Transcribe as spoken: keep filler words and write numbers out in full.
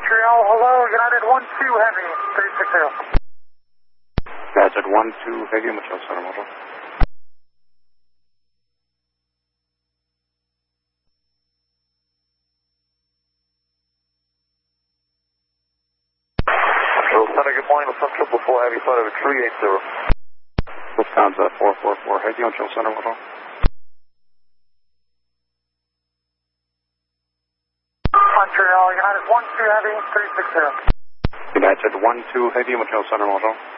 Montreal, hello, United one two Heavy, three six zero. United one two Heavy, Montreal Center, Montreal. Montreal Center, good morning, Lufthansa triple four Heavy, flight over three eight zero. Lufthansa four four four Heavy, Montreal Center, Montreal. Montreal, United one two Heavy, three six zero. United one two Heavy, Montreal Center, Montreal.